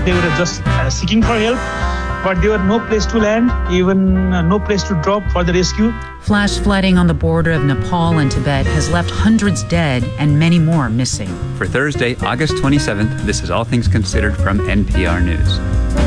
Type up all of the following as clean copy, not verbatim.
they were just seeking for help, but there were no place to land, even no place to drop for the rescue. Flash flooding on the border of Nepal and Tibet has left hundreds dead and many more missing. For Thursday, August 27th, this is All Things Considered from NPR News.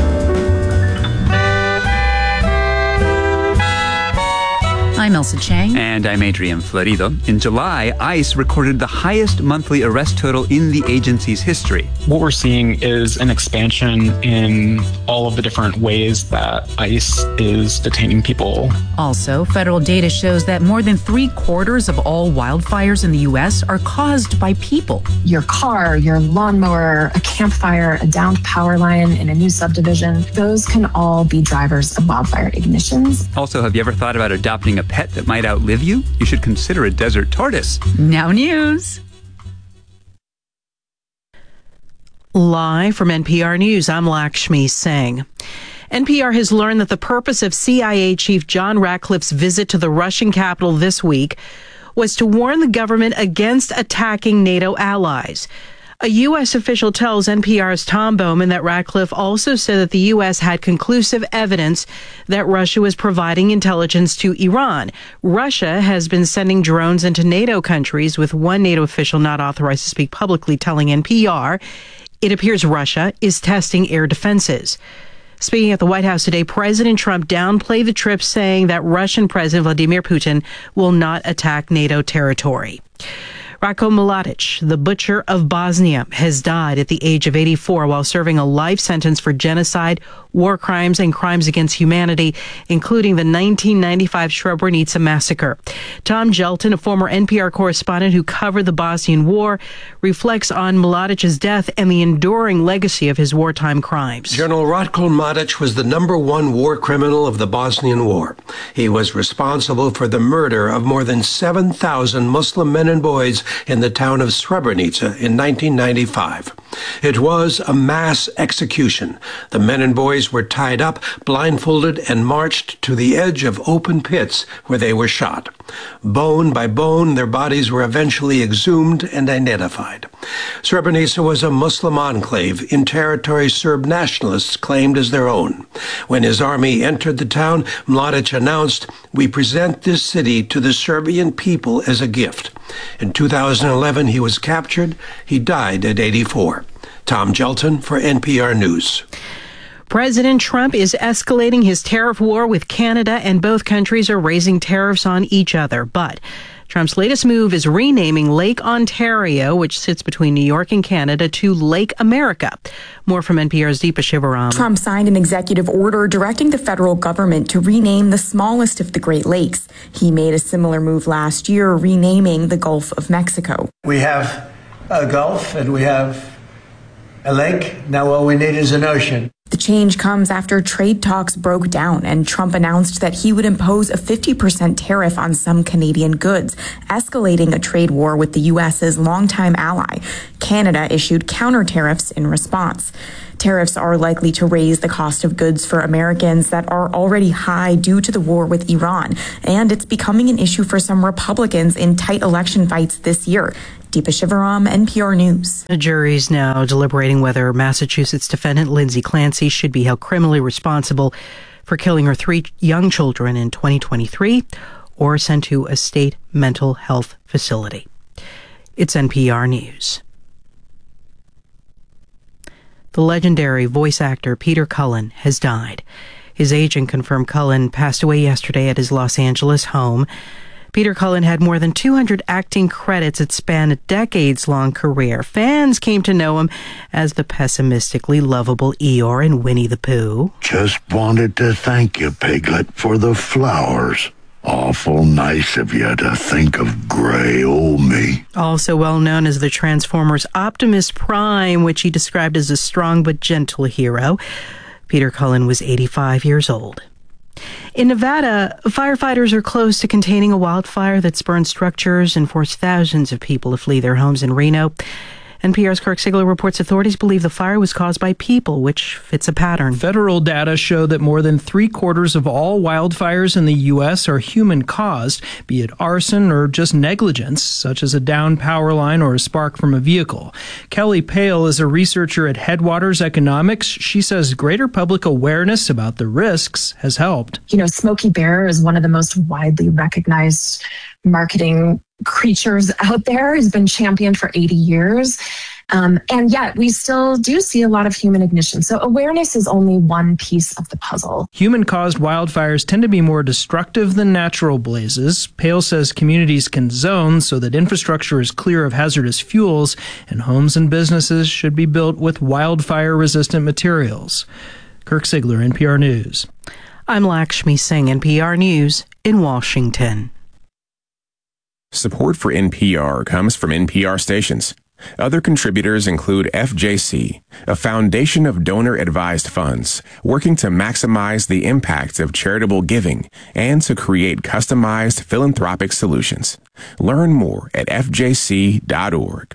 I'm Elsa Chang. And I'm Adrian Florido. In July, ICE recorded the highest monthly arrest total in the agency's history. What we're seeing is an expansion in all of the different ways that ICE is detaining people. Also, federal data shows that more than 3/4 of all wildfires in the U.S. are caused by people. Your car, your lawnmower, a campfire, a downed power line in a new subdivision, those can all be drivers of wildfire ignitions. Also, have you ever thought about adopting a pet that might outlive you? You should consider a desert tortoise. Now news. Live from NPR News, I'm Lakshmi Singh. NPR has learned that the purpose of CIA Chief John Ratcliffe's visit to the Russian capital this week was to warn the government against attacking NATO allies. A U.S. official tells NPR's Tom Bowman that Ratcliffe also said that the U.S. had conclusive evidence that Russia was providing intelligence to Iran. Russia has been sending drones into NATO countries, with one NATO official not authorized to speak publicly telling NPR it appears Russia is testing air defenses. Speaking at the White House today, President Trump downplayed the trip, saying that Russian President Vladimir Putin will not attack NATO territory. Ratko Mladic, the butcher of Bosnia, has died at the age of 84 while serving a life sentence for genocide, war crimes, and crimes against humanity, including the 1995 Srebrenica massacre. Tom Gelton, a former NPR correspondent who covered the Bosnian War, reflects on Mladic's death and the enduring legacy of his wartime crimes. General Ratko Mladic was the #1 war criminal of the Bosnian War. He was responsible for the murder of more than 7,000 Muslim men and boys in the town of Srebrenica in 1995. It was a mass execution. The men and boys were tied up, blindfolded, and marched to the edge of open pits where they were shot. Bone by bone, their bodies were eventually exhumed and identified. Srebrenica was a Muslim enclave in territory Serb nationalists claimed as their own. When his army entered the town, Mladic announced, "We present this city to the Serbian people as a gift." In 2011, he was captured. He died at 84. Tom Gelton for NPR News. President Trump is escalating his tariff war with Canada, and both countries are raising tariffs on each other. But Trump's latest move is renaming Lake Ontario, which sits between New York and Canada, to Lake America. More from NPR's Deepa Shivaram. Trump signed an executive order directing the federal government to rename the smallest of the Great Lakes. He made a similar move last year, renaming the Gulf of Mexico. We have a Gulf and we have a lake. Now all we need is an ocean. The change comes after trade talks broke down and Trump announced that he would impose a 50% tariff on some Canadian goods, escalating a trade war with the U.S.'s longtime ally. Canada issued counter tariffs in response. Tariffs are likely to raise the cost of goods for Americans that are already high due to the war with Iran, and it's becoming an issue for some Republicans in tight election fights this year. Deepa Shivaram, NPR News. The jury's now deliberating whether Massachusetts defendant Lindsay Clancy should be held criminally responsible for killing her 3 young children in 2023 or sent to a state mental health facility. It's NPR News. The legendary voice actor Peter Cullen has died. His agent confirmed Cullen passed away yesterday at his Los Angeles home. Peter Cullen had more than 200 acting credits that span a decades-long career. Fans came to know him as the pessimistically lovable Eeyore in Winnie the Pooh. Just wanted to thank you, Piglet, for the flowers. Awful nice of you to think of gray old me. Also well known as the Transformers Optimus Prime, which he described as a strong but gentle hero. Peter Cullen was 85 years old. In Nevada, firefighters are close to containing a wildfire that's burned structures and forced thousands of people to flee their homes in Reno. NPR's Kirk Siegler reports authorities believe the fire was caused by people, which fits a pattern. Federal data show that more than 3/4 of all wildfires in the U.S. are human-caused, be it arson or just negligence, such as a downed power line or a spark from a vehicle. Kelly Pale is a researcher at Headwaters Economics. She says greater public awareness about the risks has helped. Smokey Bear is one of the most widely recognized marketing creatures out there. Has been championed for 80 years. And yet we still do see a lot of human ignition. So awareness is only one piece of the puzzle. Human-caused wildfires tend to be more destructive than natural blazes. Pale says communities can zone so that infrastructure is clear of hazardous fuels, and homes and businesses should be built with wildfire-resistant materials. Kirk Siegler, NPR News. I'm Lakshmi Singh, NPR News in Washington. Support for NPR comes from NPR stations. Other contributors include FJC, a foundation of donor-advised funds working to maximize the impact of charitable giving and to create customized philanthropic solutions. Learn more at fjc.org.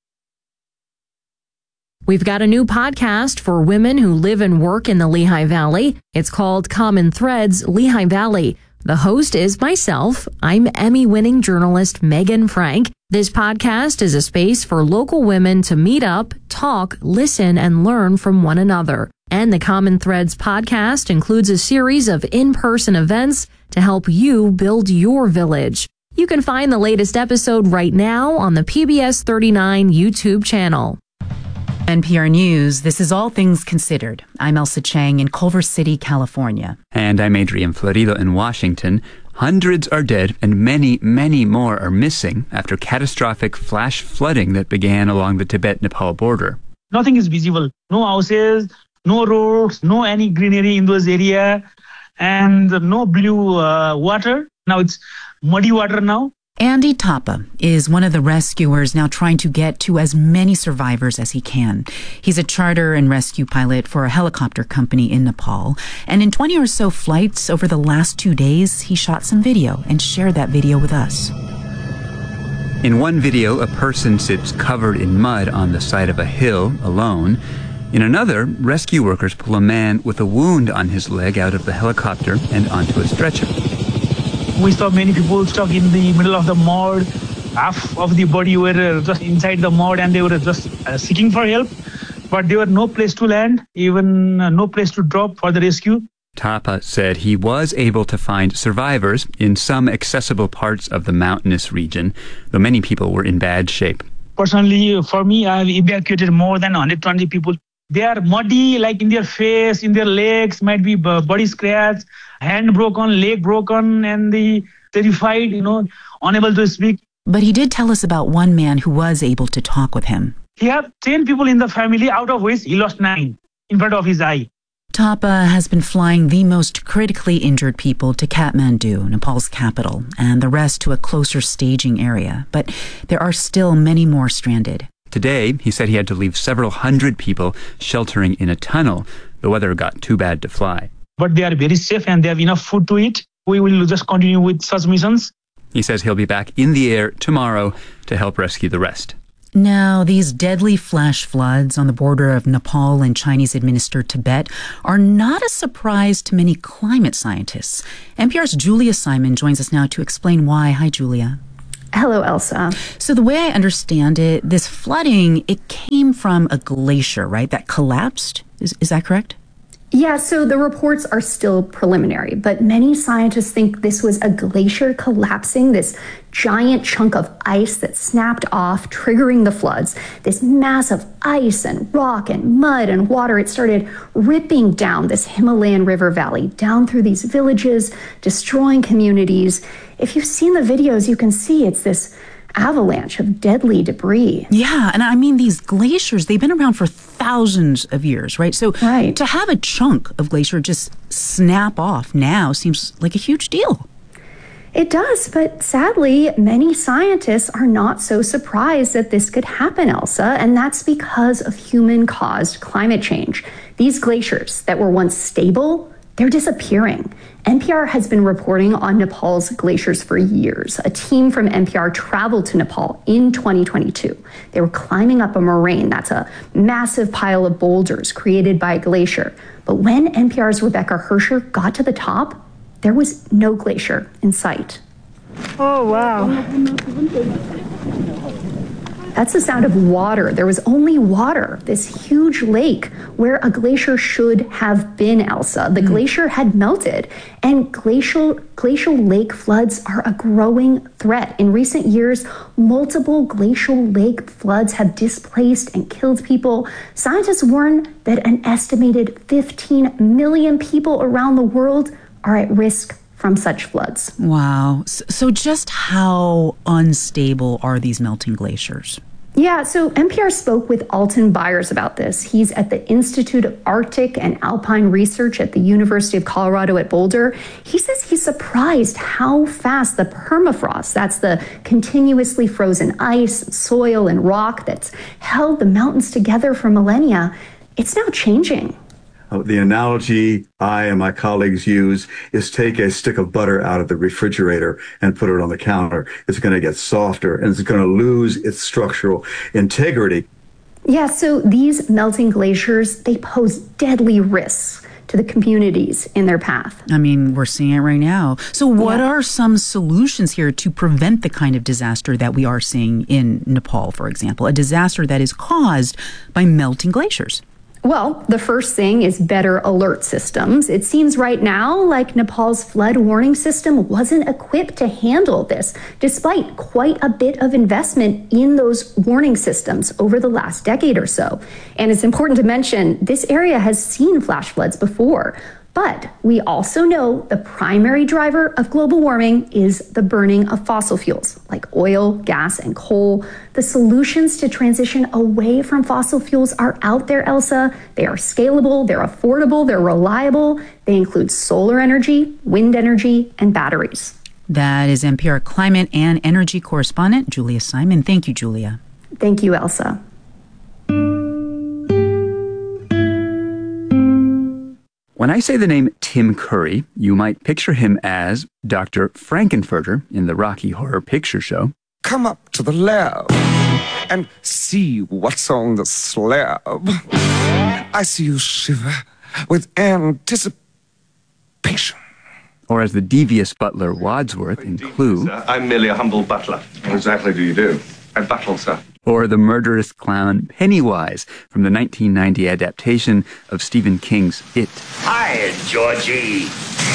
We've got a new podcast for women who live and work in the Lehigh Valley. It's called Common Threads Lehigh Valley. The host is myself. I'm Emmy-winning journalist Megan Frank. This podcast is a space for local women to meet up, talk, listen, and learn from one another. And the Common Threads podcast includes a series of in-person events to help you build your village. You can find the latest episode right now on the PBS 39 YouTube channel. NPR News, this is All Things Considered. I'm Elsa Chang in Culver City, California. And I'm Adrian Florido in Washington. Hundreds are dead and many, many more are missing after catastrophic flash flooding that began along the Tibet-Nepal border. Nothing is visible. No houses, no roads, no any greenery in those areas, and no blue water. Now it's muddy water now. Andy Thapa is one of the rescuers now trying to get to as many survivors as he can. He's a charter and rescue pilot for a helicopter company in Nepal. And in 20 or so flights over the last 2 days, he shot some video and shared that video with us. In one video, a person sits covered in mud on the side of a hill alone. In another, rescue workers pull a man with a wound on his leg out of the helicopter and onto a stretcher. We saw many people stuck in the middle of the mud. Half of the body were just inside the mud and they were just seeking for help. But there were no place to land, even no place to drop for the rescue. Thapa said he was able to find survivors in some accessible parts of the mountainous region, though many people were in bad shape. Personally, for me, I have evacuated more than 120 people. They are muddy, like in their face, in their legs, might be body scratch, hand broken, leg broken, and they terrified, unable to speak. But he did tell us about one man who was able to talk with him. He had 10 people in the family, out of which he lost 9 in front of his eye. Thapa has been flying the most critically injured people to Kathmandu, Nepal's capital, and the rest to a closer staging area. But there are still many more stranded. Today, he said he had to leave several hundred people sheltering in a tunnel. The weather got too bad to fly. But they are very safe and they have enough food to eat. We will just continue with such missions. He says he'll be back in the air tomorrow to help rescue the rest. Now, these deadly flash floods on the border of Nepal and Chinese-administered Tibet are not a surprise to many climate scientists. NPR's Julia Simon joins us now to explain why. Hi, Julia. Hello, Elsa. So the way I understand it, this flooding, it came from a glacier, right, that collapsed? Is that correct? Yeah, so the reports are still preliminary, but many scientists think this was a glacier collapsing, this giant chunk of ice that snapped off, triggering the floods. This mass of ice and rock and mud and water, it started ripping down this Himalayan river valley, down through these villages, destroying communities. If you've seen the videos, you can see it's this avalanche of deadly debris. Yeah, and I mean, these glaciers, they've been around for thousands of years, right? So to have a chunk of glacier just snap off now seems like a huge deal. It does, but sadly, many scientists are not so surprised that this could happen, Elsa, and that's because of human-caused climate change. These glaciers that were once stable, they're disappearing. NPR has been reporting on Nepal's glaciers for years. A team from NPR traveled to Nepal in 2022. They were climbing up a moraine. That's a massive pile of boulders created by a glacier. But when NPR's Rebecca Hersher got to the top, there was no glacier in sight. Oh, wow. That's the sound of water. There was only water, this huge lake where a glacier should have been, Elsa. The glacier had melted, and glacial lake floods are a growing threat. In recent years, multiple glacial lake floods have displaced and killed people. Scientists warn that an estimated 15 million people around the world are at risk from such floods. Wow. So just how unstable are these melting glaciers? Yeah, so NPR spoke with Alton Byers about this. He's at the Institute of Arctic and Alpine Research at the University of Colorado at Boulder. He says he's surprised how fast the permafrost, that's the continuously frozen ice, soil, and rock that's held the mountains together for millennia, it's now changing. The analogy I and my colleagues use is take a stick of butter out of the refrigerator and put it on the counter. It's going to get softer and it's going to lose its structural integrity. Yeah, so these melting glaciers, they pose deadly risks to the communities in their path. I mean, we're seeing it right now. So what are some solutions here to prevent the kind of disaster that we are seeing in Nepal, for example, a disaster that is caused by melting glaciers? Well, the first thing is better alert systems. It seems right now like Nepal's flood warning system wasn't equipped to handle this, despite quite a bit of investment in those warning systems over the last decade or so. And it's important to mention, this area has seen flash floods before. But we also know the primary driver of global warming is the burning of fossil fuels like oil, gas, and coal. The solutions to transition away from fossil fuels are out there, Elsa. They are scalable, they're affordable, they're reliable. They include solar energy, wind energy, and batteries. That is NPR climate and energy correspondent Julia Simon. Thank you, Julia. Thank you, Elsa. When I say the name Tim Curry, you might picture him as Dr. Frankenfurter in the Rocky Horror Picture Show. Come up to the lab and see what's on the slab. I see you shiver with anticipation. Or as the devious butler Wadsworth in Clue. I'm merely a humble butler. What exactly do you do? I battle, sir. Or the murderous clown Pennywise from the 1990 adaptation of Stephen King's It. Hi, Georgie.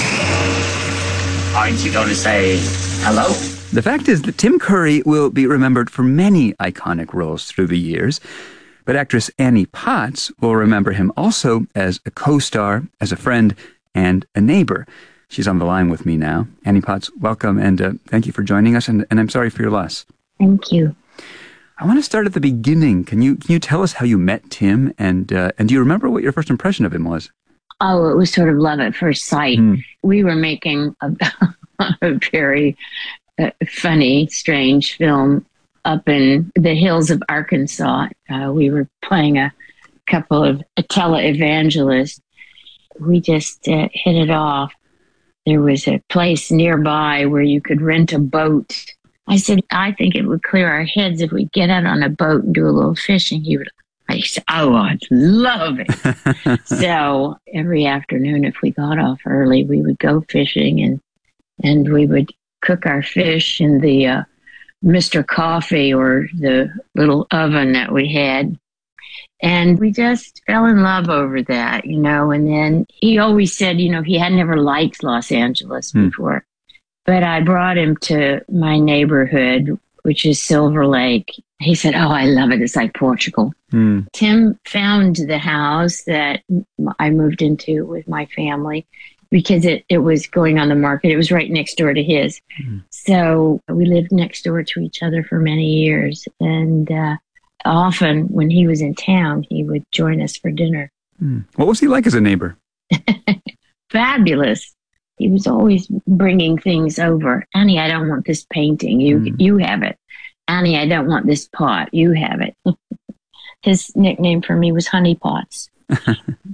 Aren't you going to say hello? The fact is that Tim Curry will be remembered for many iconic roles through the years, but actress Annie Potts will remember him also as a co-star, as a friend, and a neighbor. She's on the line with me now. Annie Potts, welcome, and thank you for joining us, and I'm sorry for your loss. Thank you. I want to start at the beginning. Can you tell us how you met Tim, and do you remember what your first impression of him was? Oh, it was sort of love at first sight. We were making a very funny, strange film up in the hills of Arkansas. We were playing a couple of televangelists. We just hit it off. There was a place nearby where you could rent a boat. I said, I think it would clear our heads if we get out on a boat and do a little fishing. I said, oh, I'd love it. So every afternoon, if we got off early, we would go fishing and we would cook our fish in the Mr. Coffee or the little oven that we had. And we just fell in love over that, and then he always said, he had never liked Los Angeles before. But I brought him to my neighborhood, which is Silver Lake. He said, oh, I love it. It's like Portugal. Tim found the house that I moved into with my family because it was going on the market. It was right next door to his. So we lived next door to each other for many years. And often when he was in town, he would join us for dinner. What was he like as a neighbor? Fabulous. He was always bringing things over. Annie, I don't want this painting. You have it. Annie, I don't want this pot. You have it. His nickname for me was Honey Pots.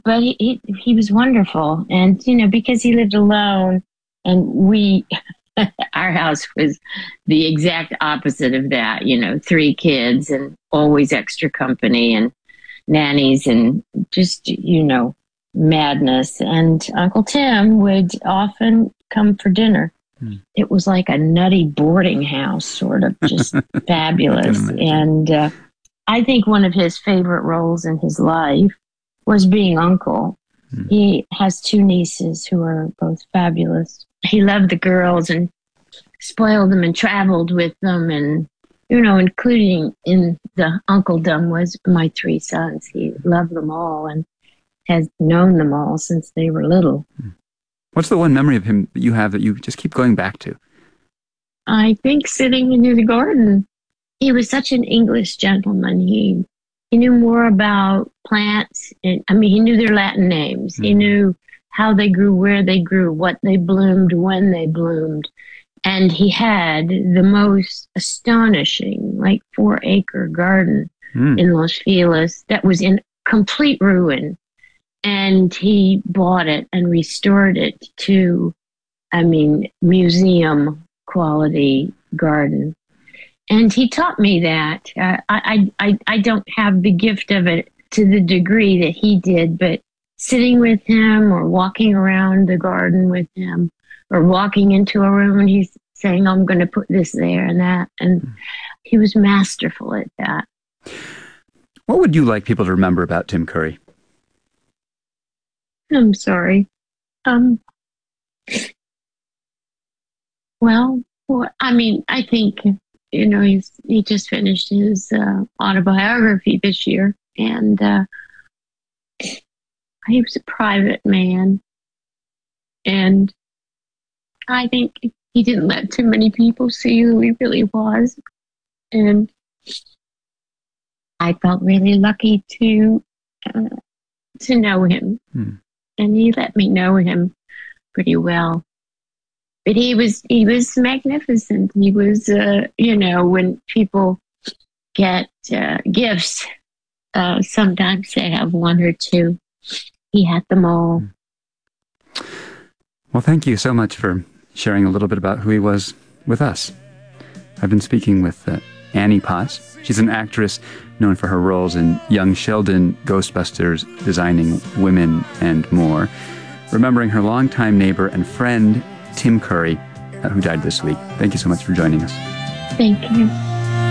but he was wonderful. And, because he lived alone, and our house was the exact opposite of that, 3 kids and always extra company and nannies and just, madness. And Uncle Tim would often come for dinner. It was like a nutty boarding house, sort of, just fabulous. And I think one of his favorite roles in his life was being uncle. He has 2 nieces who are both fabulous. He loved the girls and spoiled them and traveled with them, and including in the uncledom was my 3 sons. He loved them all and has known them all since they were little. What's the one memory of him that you have that you just keep going back to? I think sitting in his garden. He was such an English gentleman. He knew more about plants. He knew their Latin names. He knew how they grew, where they grew, what they bloomed, when they bloomed. And he had the most astonishing, 4-acre garden in Los Feliz that was in complete ruin. And he bought it and restored it to, museum quality garden. And he taught me that. I don't have the gift of it to the degree that he did, but sitting with him or walking around the garden with him or walking into a room and he's saying, I'm going to put this there and that. And he was masterful at that. What would you like people to remember about Tim Curry? I'm sorry. I think, he just finished his autobiography this year, and he was a private man, and I think he didn't let too many people see who he really was, and I felt really lucky to know him, and he let me know him pretty well. But he was magnificent. He was, when people get gifts, sometimes they have 1 or 2. He had them all. Well, thank you so much for sharing a little bit about who he was with us. I've been speaking with Annie Potts. She's an actress known for her roles in Young Sheldon, Ghostbusters, Designing Women, and more. Remembering her longtime neighbor and friend, Tim Curry, who died this week. Thank you so much for joining us. Thank you.